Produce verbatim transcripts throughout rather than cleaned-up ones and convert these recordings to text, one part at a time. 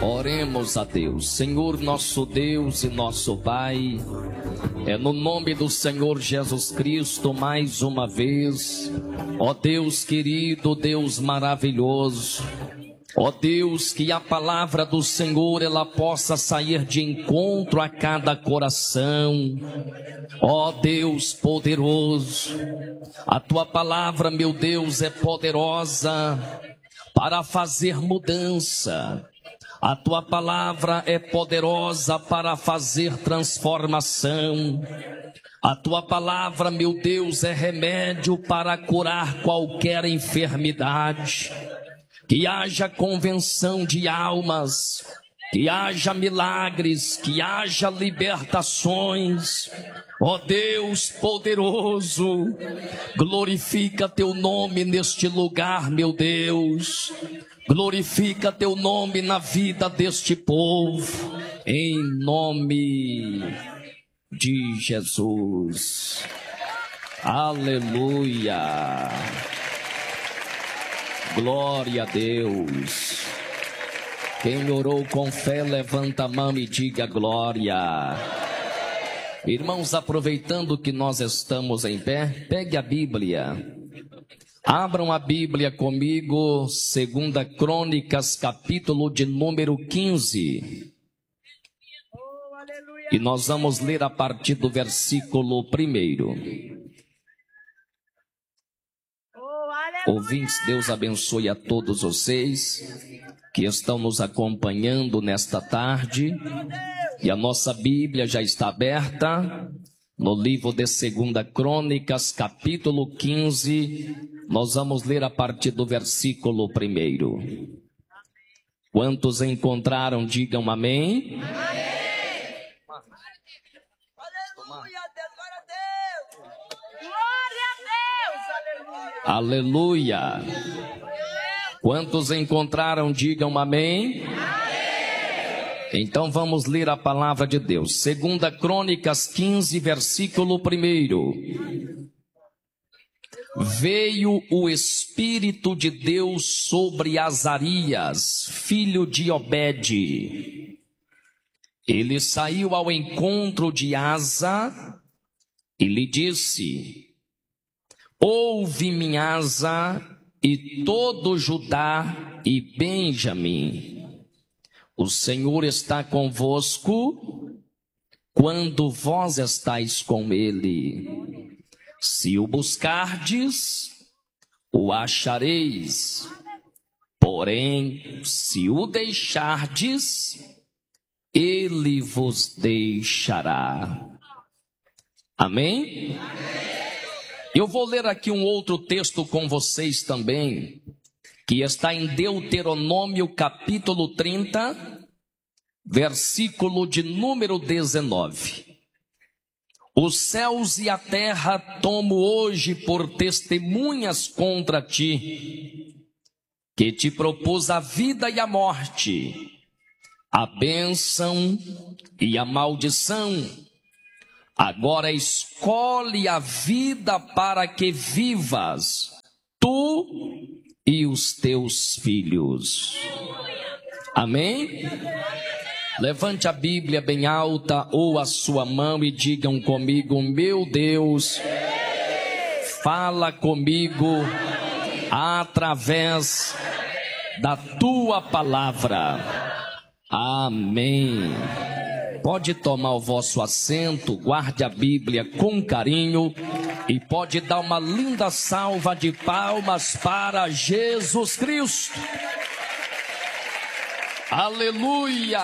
Oremos a Deus. Senhor, nosso Deus e nosso Pai, é no nome do Senhor Jesus Cristo mais uma vez, ó Deus querido, Deus maravilhoso, ó Deus, que a palavra do Senhor ela possa sair de encontro a cada coração. Ó Deus poderoso, a tua palavra, meu Deus, é poderosa para fazer mudança. A tua palavra é poderosa para fazer transformação. A tua palavra, meu Deus, é remédio para curar qualquer enfermidade. Que haja convenção de almas, que haja milagres, que haja libertações. Ó Deus poderoso, glorifica teu nome neste lugar, meu Deus. Glorifica teu nome na vida deste povo, em nome de Jesus. Aleluia. Glória a Deus. Quem orou com fé, levanta a mão e diga glória. Irmãos, aproveitando que nós estamos em pé, pegue a Bíblia. Abram a Bíblia comigo, Segunda Crônicas, capítulo de número quinze. E nós vamos ler a partir do versículo primeiro. Ouvintes, Deus abençoe a todos vocês que estão nos acompanhando nesta tarde. E a nossa Bíblia já está aberta no livro de Segunda Crônicas, capítulo quinze. Nós vamos ler a partir do versículo primeiro. Quantos encontraram, digam amém. Amém. Aleluia, glória a Deus. Glória a Deus, aleluia. Aleluia. Quantos encontraram, digam amém. Amém. Então vamos ler a palavra de Deus. Segunda Crônicas quinze, versículo primeiro. Veio o Espírito de Deus sobre Azarias, filho de Obede. Ele saiu ao encontro de Asa e lhe disse: Ouve-me, Asa, e todo Judá e Benjamim. O Senhor está convosco quando vós estáis com ele. Se o buscardes, o achareis. Porém, se o deixardes, ele vos deixará. Amém? Eu vou ler aqui um outro texto com vocês também, que está em Deuteronômio capítulo trinta, versículo de número dezenove. Os céus e a terra tomo hoje por testemunhas contra ti, que te propus a vida e a morte, a bênção e a maldição. Agora escolhe a vida para que vivas, tu e os teus filhos. Amém? Levante a Bíblia bem alta ou a sua mão e digam comigo: meu Deus, fala comigo através da tua palavra. Amém. Pode tomar o vosso assento, guarde a Bíblia com carinho e pode dar uma linda salva de palmas para Jesus Cristo. Aleluia!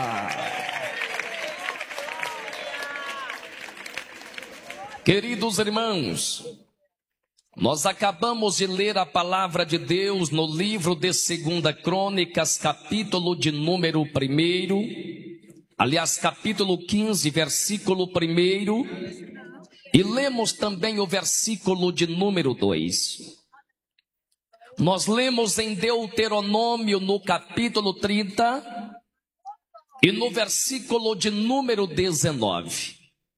Queridos irmãos, nós acabamos de ler a palavra de Deus no livro de Segunda Crônicas, capítulo de número primeiro, aliás, capítulo quinze, versículo primeiro, e lemos também o versículo de número dois. Nós lemos em Deuteronômio no capítulo trinta e no versículo de número dezenove.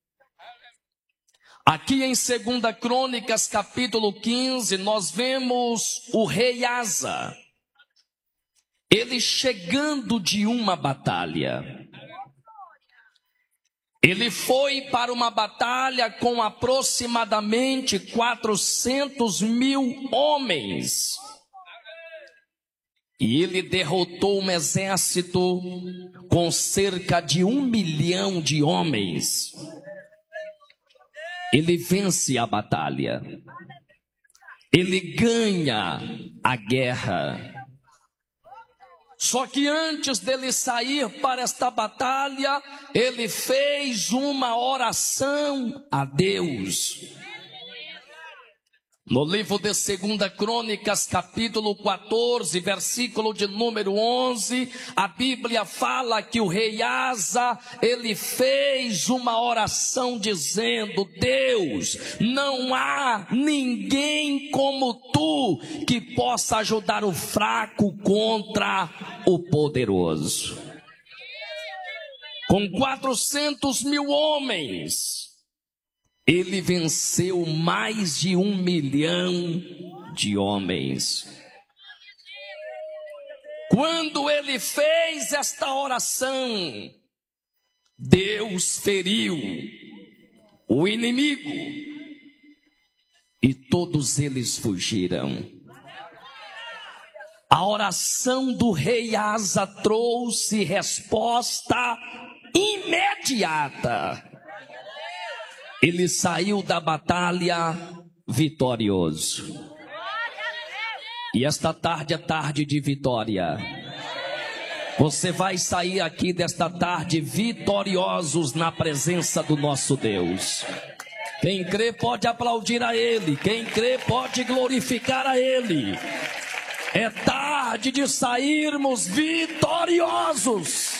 Aqui em Segunda Crônicas capítulo quinze nós vemos o rei Asa. ele chegando de uma batalha, ele foi para uma batalha com aproximadamente quatrocentos mil homens. E ele derrotou um exército com cerca de um milhão de homens. Ele vence a batalha. Ele ganha a guerra. Só que antes dele sair para esta batalha, ele fez uma oração a Deus. No livro de Segunda Crônicas, capítulo quatorze, versículo de número onze, a Bíblia fala que o rei Asa, ele fez uma oração dizendo: Deus, não há ninguém como tu que possa ajudar o fraco contra o poderoso. Com quatrocentos mil homens, ele venceu mais de um milhão de homens. Quando ele fez esta oração, Deus feriu o inimigo e todos eles fugiram. A oração do rei Asa trouxe resposta imediata. Ele saiu da batalha vitorioso. E esta tarde é tarde de vitória. Você vai sair aqui desta tarde vitoriosos na presença do nosso Deus. Quem crê pode aplaudir a Ele. Quem crê pode glorificar a Ele. É tarde de sairmos vitoriosos.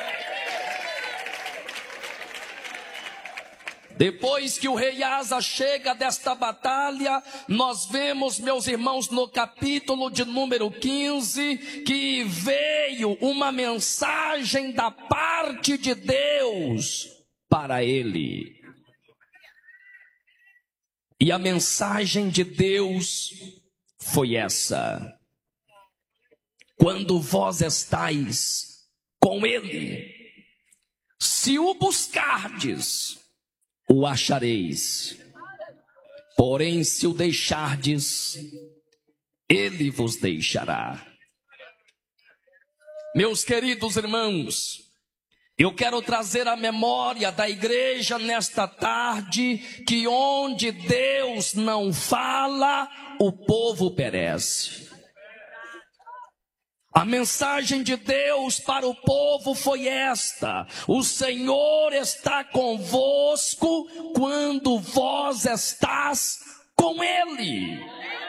Depois que o rei Asa chega desta batalha, nós vemos, meus irmãos, no capítulo de número quinze, que veio uma mensagem da parte de Deus para ele. E a mensagem de Deus foi essa: quando vós estáis com ele, se o buscardes, o achareis. Porém, se o deixardes, ele vos deixará. Meus queridos irmãos, eu quero trazer à memória da igreja nesta tarde que onde Deus não fala, o povo perece. A mensagem de Deus para o povo foi esta: o Senhor está convosco quando vós estás com Ele.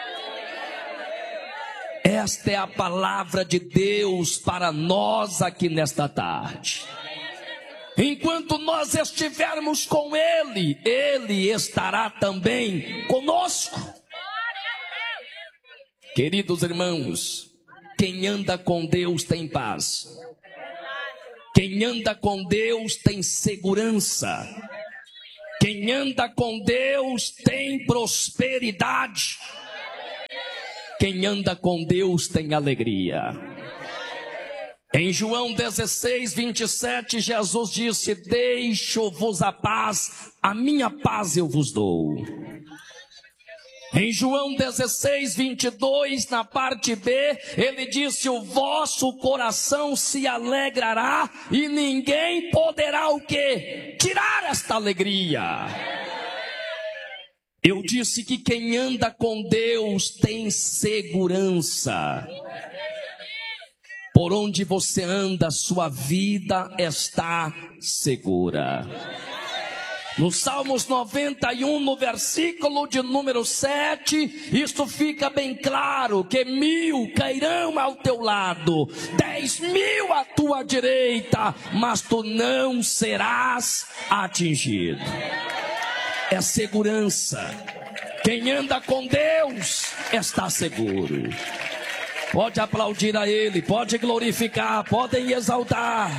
Esta é a palavra de Deus para nós aqui nesta tarde. Enquanto nós estivermos com Ele, Ele estará também conosco. Queridos irmãos, quem anda com Deus tem paz. Quem anda com Deus tem segurança. Quem anda com Deus tem prosperidade. Quem anda com Deus tem alegria. Em João dezesseis, vinte e sete, Jesus disse: deixo-vos a paz, a minha paz eu vos dou. Em João dezesseis, vinte e dois, na parte B, ele disse: o vosso coração se alegrará e ninguém poderá o quê? Tirar esta alegria. Eu disse que quem anda com Deus tem segurança. Por onde você anda, sua vida está segura. No Salmos noventa e um, no versículo de número sete, isto fica bem claro: que mil cairão ao teu lado, dez mil à tua direita, mas tu não serás atingido. É segurança. Quem anda com Deus está seguro. Pode aplaudir a Ele, pode glorificar, podem exaltar.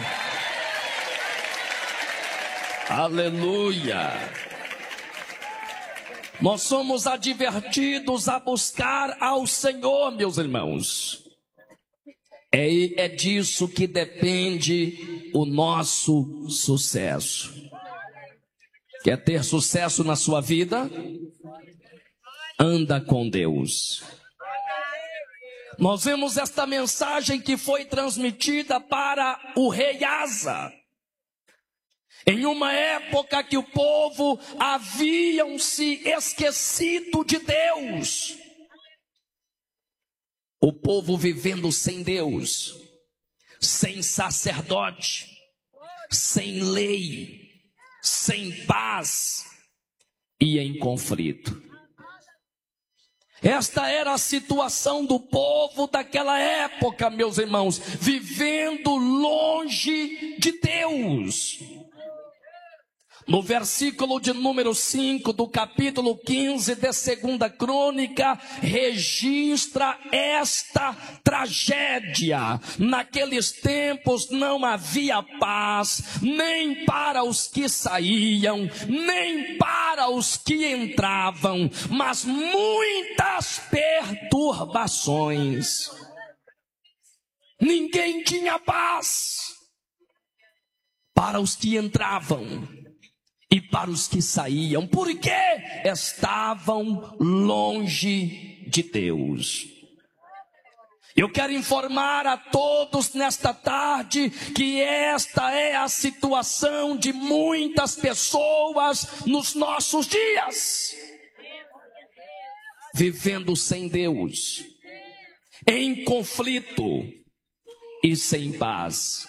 Aleluia. Nós somos advertidos a buscar ao Senhor, meus irmãos. É, é disso que depende o nosso sucesso. Quer ter sucesso na sua vida? Anda com Deus. Nós vemos esta mensagem que foi transmitida para o rei Asa. Em uma época que o povo haviam se esquecido de Deus. O povo vivendo sem Deus, sem sacerdote, sem lei, sem paz e em conflito. Esta era a situação do povo daquela época, meus irmãos, vivendo longe de Deus. No versículo de número cinco do capítulo quinze de Segunda Crônica, registra esta tragédia. Naqueles tempos não havia paz, nem para os que saíam, nem para os que entravam, mas muitas perturbações. Ninguém tinha paz para os que entravam e para os que saíam, porque estavam longe de Deus. Eu quero informar a todos nesta tarde que esta é a situação de muitas pessoas nos nossos dias. Vivendo sem Deus, em conflito e sem paz,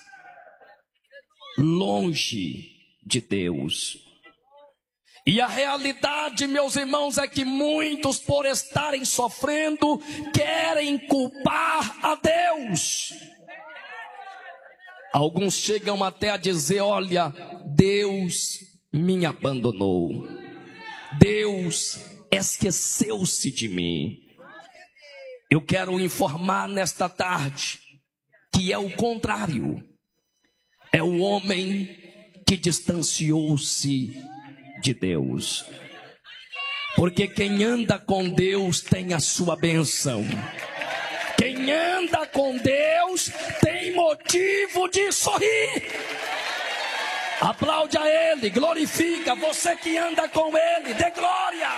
longe de Deus. E a realidade, meus irmãos, é que muitos, por estarem sofrendo, querem culpar a Deus. Alguns chegam até a dizer: olha, Deus me abandonou, Deus esqueceu-se de mim. Eu quero informar nesta tarde que é o contrário. É o homem que distanciou-se de Deus. Porque quem anda com Deus tem a sua bênção. Quem anda com Deus tem motivo de sorrir. Aplaude a Ele, glorifica. Você que anda com Ele, dê glória.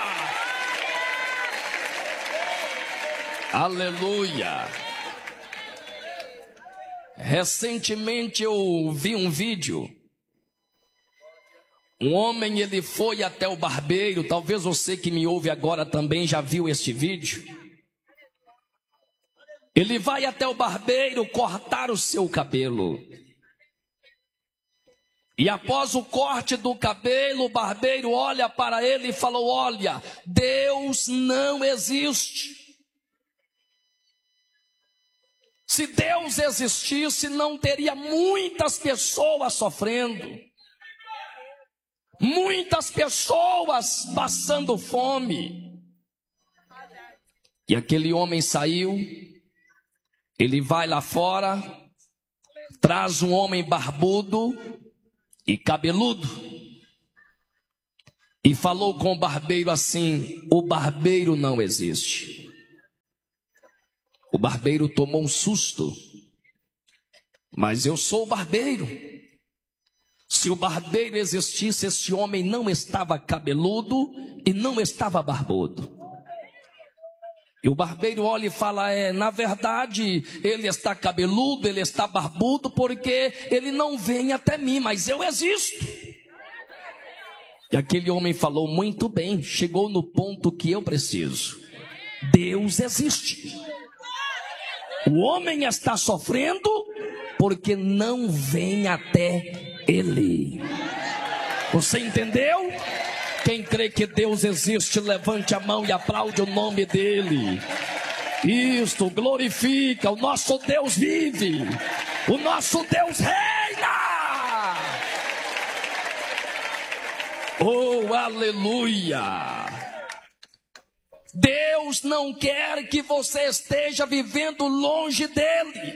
Aleluia. Recentemente eu vi um vídeo. Um homem, ele foi até o barbeiro. Talvez você que me ouve agora também já viu este vídeo. Ele vai até o barbeiro cortar o seu cabelo. E após o corte do cabelo, o barbeiro olha para ele e falou: olha, Deus não existe. Se Deus existisse, não teria muitas pessoas sofrendo. Muitas pessoas passando fome. E aquele homem saiu. Ele vai lá fora, traz um homem barbudo e cabeludo, e falou com o barbeiro assim: o barbeiro não existe. O barbeiro tomou um susto. Mas eu sou o barbeiro. Se o barbeiro existisse, esse homem não estava cabeludo e não estava barbudo. E o barbeiro olha e fala: é, na verdade, ele está cabeludo, ele está barbudo, porque ele não vem até mim, mas eu existo. E aquele homem falou: muito bem, chegou no ponto que eu preciso. Deus existe. O homem está sofrendo porque não vem até Ele. Você entendeu? Quem crê que Deus existe, levante a mão e aplaude o nome dEle. Isto, glorifica. O nosso Deus vive. O nosso Deus reina. Oh, aleluia. Deus não quer que você esteja vivendo longe dEle.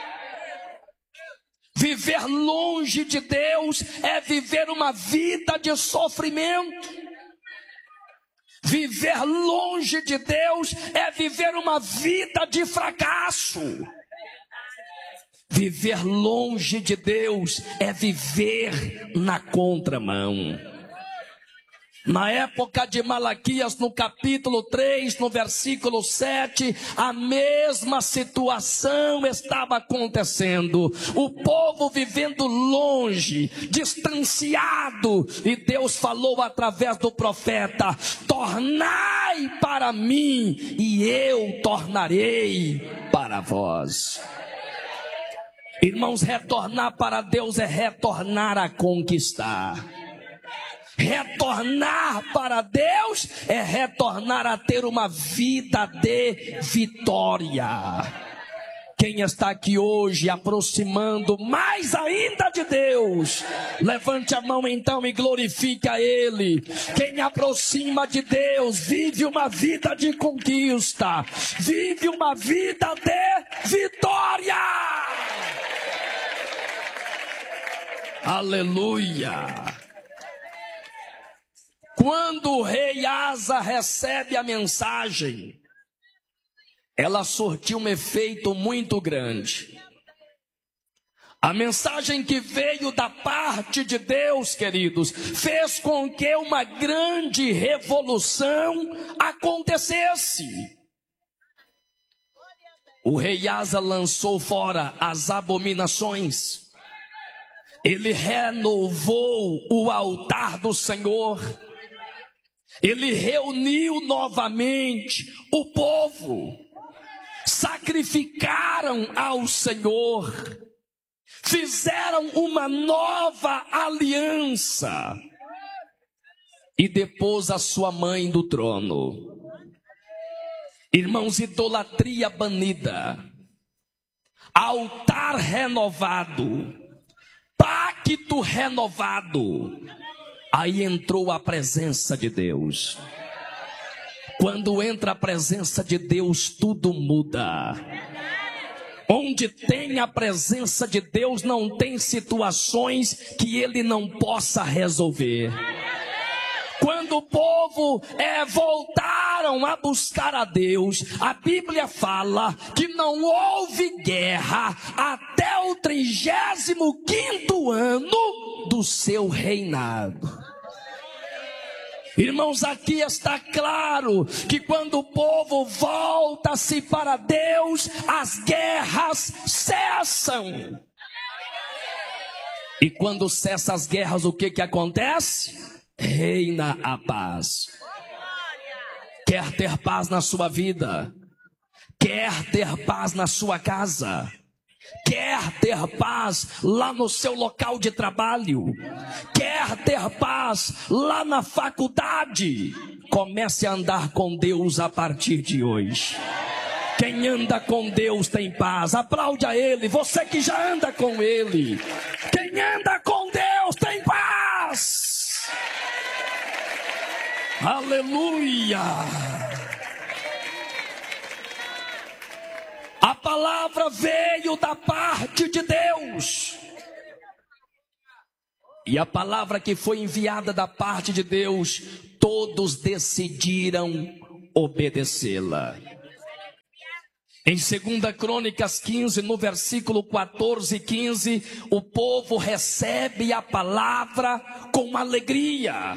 Viver longe de Deus é viver uma vida de sofrimento. Viver longe de Deus é viver uma vida de fracasso. Viver longe de Deus é viver na contramão. Na época de Malaquias, no capítulo três, no versículo sete, a mesma situação estava acontecendo. O povo vivendo longe, distanciado, e Deus falou através do profeta: tornai para mim e eu tornarei para vós. Irmãos, retornar para Deus é retornar a conquistar. Retornar para Deus é retornar a ter uma vida de vitória. Quem está aqui hoje aproximando mais ainda de Deus, levante a mão então e glorifique a Ele. Quem aproxima de Deus vive uma vida de conquista, vive uma vida de vitória. Aleluia. Quando o rei Asa recebe a mensagem, ela surtiu um efeito muito grande. A mensagem que veio da parte de Deus, queridos, fez com que uma grande revolução acontecesse. O rei Asa lançou fora as abominações. Ele renovou o altar do Senhor. Ele reuniu novamente o povo, sacrificaram ao Senhor, fizeram uma nova aliança e depôs a sua mãe do trono. Irmãos, idolatria banida, altar renovado, pacto renovado. Aí entrou a presença de Deus. Quando entra a presença de Deus, tudo muda. Onde tem a presença de Deus, não tem situações que Ele não possa resolver. Quando o povo é, voltaram a buscar a Deus, a Bíblia fala que não houve guerra até o trigésimo quinto ano do seu reinado. Irmãos, aqui está claro que quando o povo volta-se para Deus, as guerras cessam. E quando cessam as guerras, o que que acontece? Reina a paz. Quer ter paz na sua vida? Quer ter paz na sua casa? Quer ter paz lá no seu local de trabalho? Quer ter paz lá na faculdade? Comece a andar com Deus a partir de hoje. Quem anda com Deus tem paz. Aplaude a Ele, você que já anda com Ele. Quem anda com Deus tem paz. Aleluia. A palavra veio da parte de Deus. E a palavra que foi enviada da parte de Deus, todos decidiram obedecê-la. Em segunda Crônicas quinze, no versículo quatorze e quinze, o povo recebe a palavra com alegria.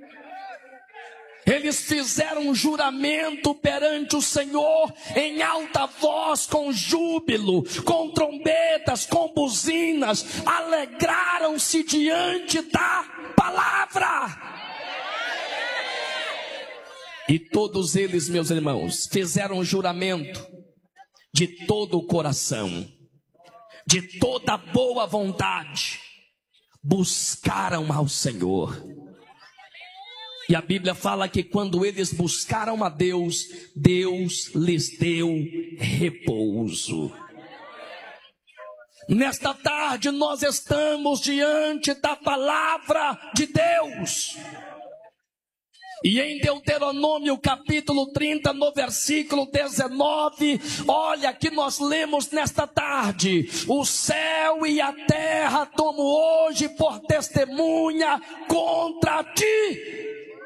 Eles fizeram um juramento perante o Senhor em alta voz, com júbilo, com trombetas, com buzinas, alegraram-se diante da palavra. E todos eles, meus irmãos, fizeram um juramento de todo o coração, de toda boa vontade, buscaram ao Senhor. E a Bíblia fala que quando eles buscaram a Deus, Deus lhes deu repouso. Nesta tarde nós estamos diante da palavra de Deus. E em Deuteronômio capítulo trinta, no versículo dezenove, olha que nós lemos nesta tarde: o céu e a terra tomo hoje por testemunha contra ti,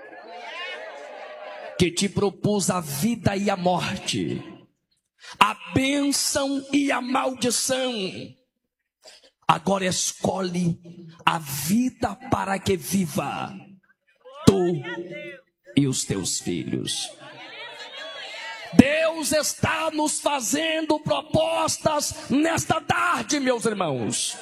que te propus a vida e a morte, a bênção e a maldição. Agora escolhe a vida para que viva tu e os teus filhos. Deus está nos fazendo propostas nesta tarde, meus irmãos.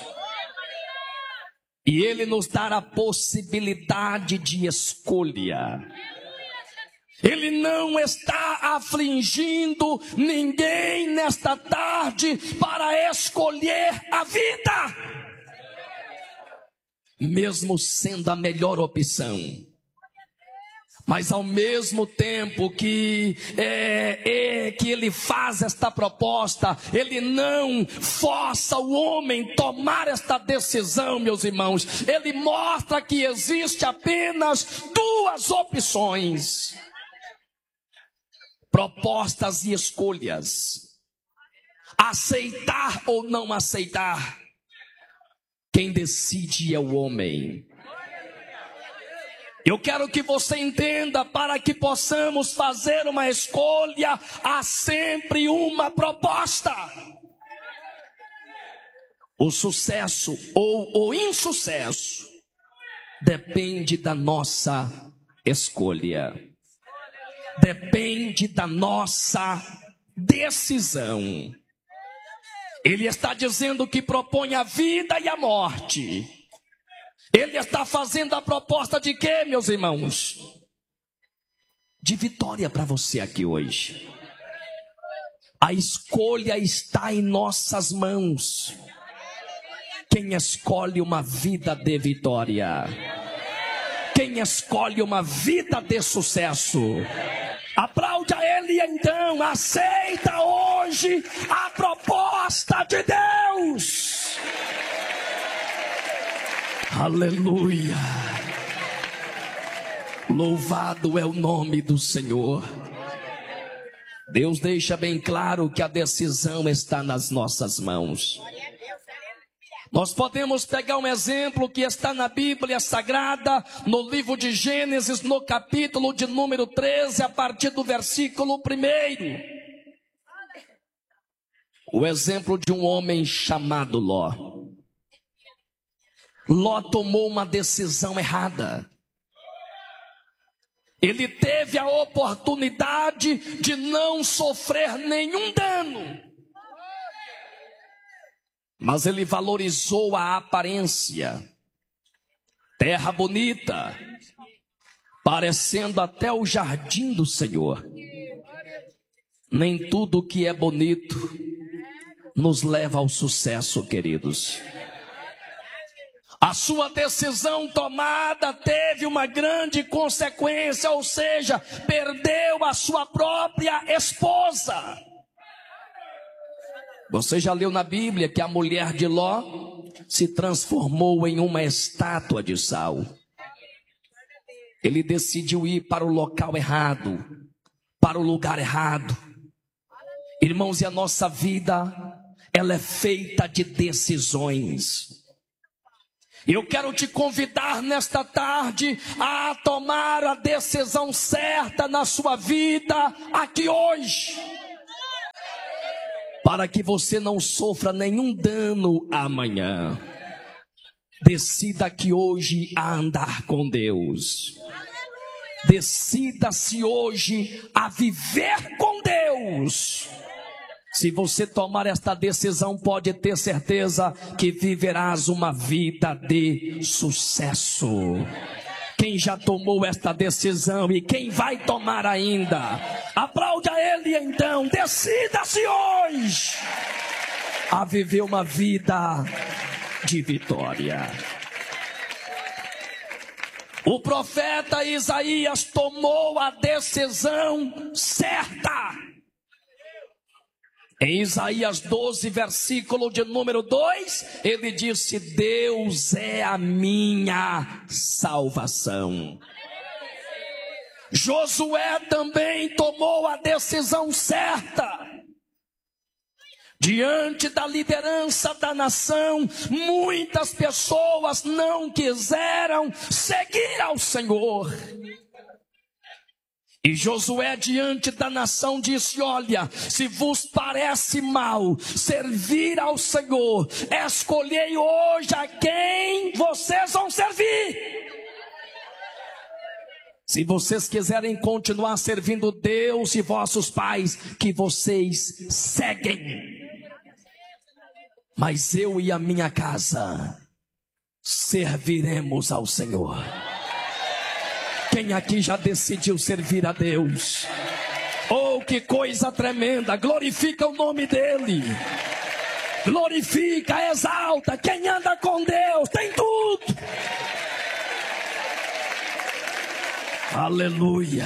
E Ele nos dá a possibilidade de escolha. Ele não está afligindo ninguém nesta tarde para escolher a vida, mesmo sendo a melhor opção. Mas ao mesmo tempo que, é, é, que ele faz esta proposta, ele não força o homem a tomar esta decisão, meus irmãos. Ele mostra que existe apenas duas opções: propostas e escolhas. Aceitar ou não aceitar. Quem decide é o homem. Eu quero que você entenda, para que possamos fazer uma escolha, há sempre uma proposta. O sucesso ou o insucesso depende da nossa escolha. Depende da nossa decisão. Ele está dizendo que propõe a vida e a morte. Ele está fazendo a proposta de quê, meus irmãos? De vitória para você aqui hoje. A escolha está em nossas mãos. Quem escolhe uma vida de vitória? Quem escolhe uma vida de sucesso? Aplaude a Ele então. Aceita hoje a proposta de Deus. Aleluia. Louvado é o nome do Senhor. Deus deixa bem claro que a decisão está nas nossas mãos. Nós podemos pegar um exemplo que está na Bíblia Sagrada, no livro de Gênesis, no capítulo de número treze, a partir do versículo primeiro. O exemplo de um homem chamado Ló. Ló tomou uma decisão errada. Ele teve a oportunidade de não sofrer nenhum dano, mas ele valorizou a aparência. Terra bonita, parecendo até o jardim do Senhor. Nem tudo que é bonito nos leva ao sucesso, queridos. A sua decisão tomada teve uma grande consequência, ou seja, perdeu a sua própria esposa. Você já leu na Bíblia que a mulher de Ló se transformou em uma estátua de sal. Ele decidiu ir para o local errado, para o lugar errado. Irmãos, e a nossa vida, ela é feita de decisões. Eu quero te convidar nesta tarde a tomar a decisão certa na sua vida aqui hoje, para que você não sofra nenhum dano amanhã. Decida aqui hoje a andar com Deus. Decida-se hoje a viver com Deus. Se você tomar esta decisão, pode ter certeza que viverás uma vida de sucesso. Quem já tomou esta decisão e quem vai tomar ainda, aplaude a Ele então. Decida-se hoje a viver uma vida de vitória. O profeta Isaías tomou a decisão certa. Em Isaías doze, versículo de número dois, ele disse: Deus é a minha salvação. Josué também tomou a decisão certa. Diante da liderança da nação, muitas pessoas não quiseram seguir ao Senhor. E Josué diante da nação disse: olha, se vos parece mal servir ao Senhor, escolhei hoje a quem vocês vão servir. Se vocês quiserem continuar servindo Deus e vossos pais, que vocês seguem. Mas eu e a minha casa serviremos ao Senhor. Quem aqui já decidiu servir a Deus? Oh, que coisa tremenda! Glorifica o nome dEle. Glorifica, exalta. Quem anda com Deus tem tudo. Aleluia.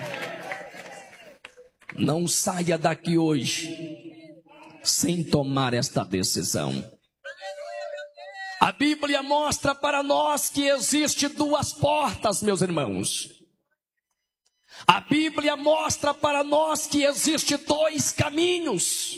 Não saia daqui hoje sem tomar esta decisão. A Bíblia mostra para nós que existe duas portas, meus irmãos. A Bíblia mostra para nós que existe dois caminhos.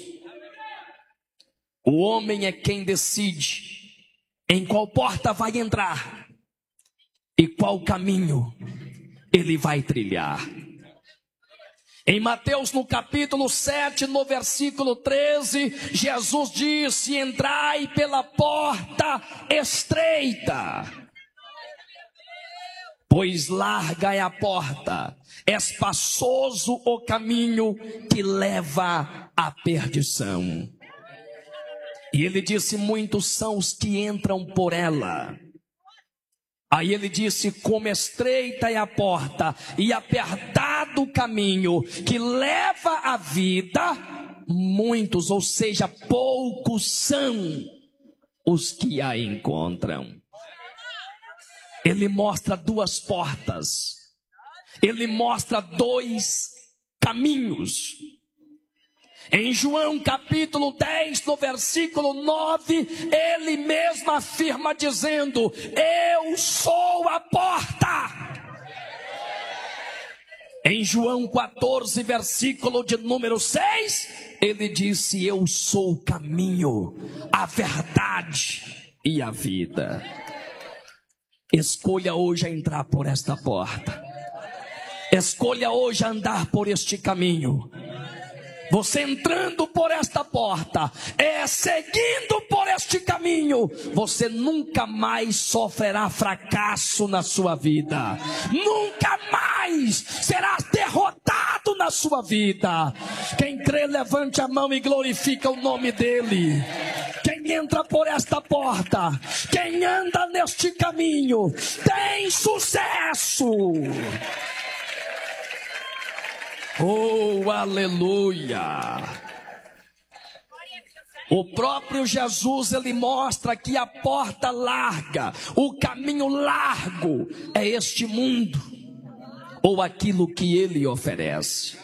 O homem é quem decide em qual porta vai entrar e qual caminho ele vai trilhar. Em Mateus, no capítulo sete, no versículo treze, Jesus disse: entrai pela porta estreita, pois larga é a porta, espaçoso o caminho que leva à perdição. E ele disse: muitos são os que entram por ela. Aí ele disse: como estreita é a porta e apertado o caminho que leva à vida, muitos, ou seja, poucos são os que a encontram. Ele mostra duas portas, ele mostra dois caminhos. Em João capítulo dez, no versículo nove, ele mesmo afirma dizendo: eu sou a porta. Em João quatorze, versículo de número seis, ele disse: eu sou o caminho, a verdade e a vida. Escolha hoje entrar por esta porta. Escolha hoje andar por este caminho. Você entrando por esta porta, é seguindo por este caminho, você nunca mais sofrerá fracasso na sua vida. Nunca mais será derrotado na sua vida. Quem crê, levante a mão e glorifica o nome dEle. Quem entra por esta porta, quem anda neste caminho, tem sucesso. Oh, aleluia! O próprio Jesus, ele mostra que a porta larga, o caminho largo é este mundo, ou aquilo que ele oferece.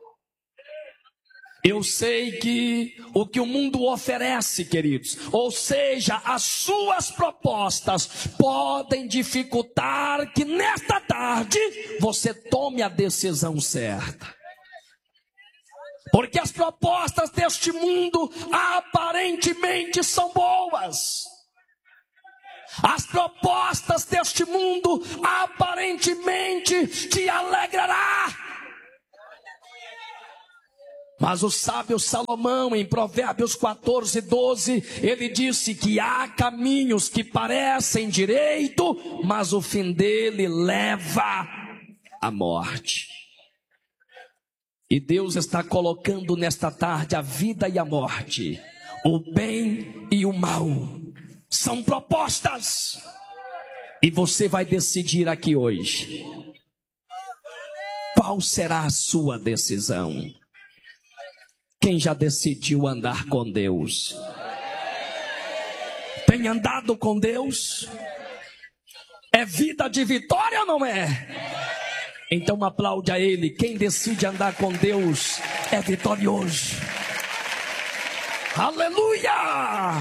Eu sei que o que o mundo oferece, queridos, ou seja, as suas propostas, podem dificultar que nesta tarde você tome a decisão certa. Porque as propostas deste mundo aparentemente são boas. As propostas deste mundo aparentemente te alegrará. Mas o sábio Salomão, em Provérbios quatorze, doze, ele disse que há caminhos que parecem direito, mas o fim dele leva à morte. E Deus está colocando nesta tarde a vida e a morte, o bem e o mal. São propostas. E você vai decidir aqui hoje. Qual será a sua decisão? Quem já decidiu andar com Deus? Tem andado com Deus? É vida de vitória ou não é? Então aplaude a Ele. Quem decide andar com Deus é vitorioso. Aleluia!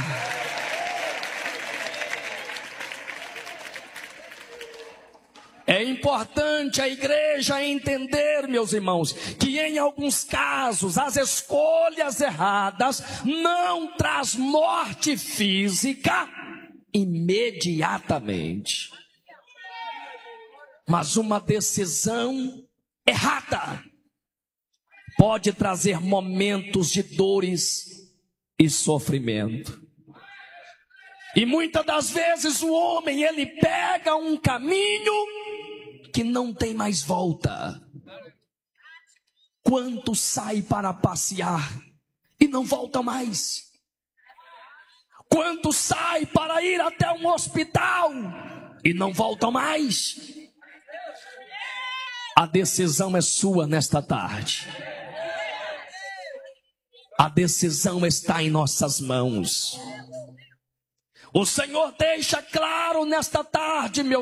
É importante a igreja entender, meus irmãos, que em alguns casos as escolhas erradas não traz morte física imediatamente. Mas uma decisão errada pode trazer momentos de dores e sofrimento. E muitas das vezes o homem, ele pega um caminho que não tem mais volta. Quantos saem para passear e não voltam mais? Quantos saem para ir até um hospital e não voltam mais? A decisão é sua nesta tarde. A decisão está em nossas mãos. O Senhor deixa claro nesta tarde, meu